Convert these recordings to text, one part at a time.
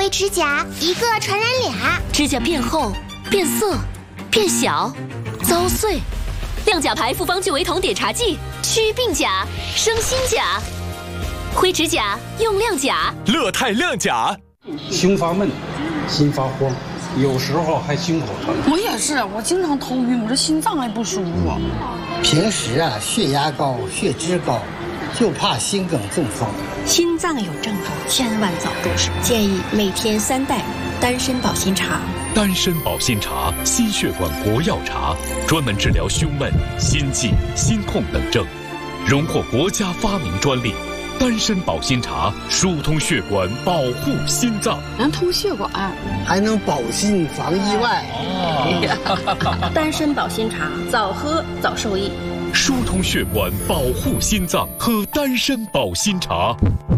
灰指甲，一个传染俩。 指甲变厚、变色、变小、遭碎。亮甲牌复方聚维酮碘茶剂，祛病甲，生新甲。灰指甲用亮甲， 乐泰亮甲。 胸发闷，心发慌，有时候还心口疼。 我也是，我经常头晕，我这心脏还不舒服。 平时血压高、血脂高，就怕心梗中风。 心脏有症状，千万早重视。建议每天3袋丹参保心茶。 丹参保心茶，心血管国药茶，专门治疗胸闷、心悸、心痛等症，荣获国家发明专利。丹参保心茶疏通血管，保护心脏， 能通血管， 还能保心防意外。 丹参保心茶，早喝早受益。 疏通血管，保护心脏，喝丹参保心茶。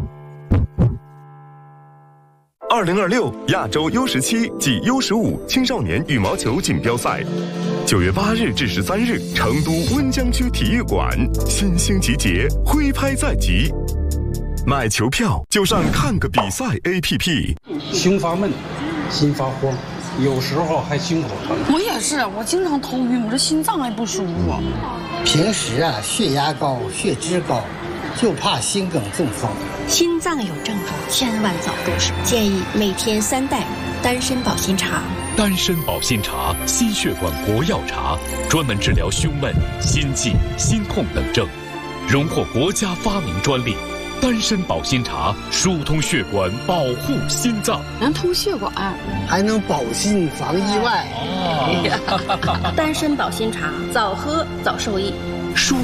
2026亚洲 U17暨 U15青少年羽毛球锦标赛，9月8日至13日，成都温江区体育馆，新星集结，挥拍在即。买球票就上看个比赛 APP。 胸发闷，心发慌，有时候还心口疼。 我也是，我经常头晕，我这心脏还不舒服。 平时血压高、血脂高，就怕心梗中风。 心脏有症状，千万早重视。建议每天3袋丹参保心茶。 丹参保心茶，心血管国药茶，专门治疗胸闷、心悸、心痛等症，荣获国家发明专利。丹参保心茶疏通血管，保护心脏， 能通血管， 还能保心防意外。 丹参保心茶，早喝早受益。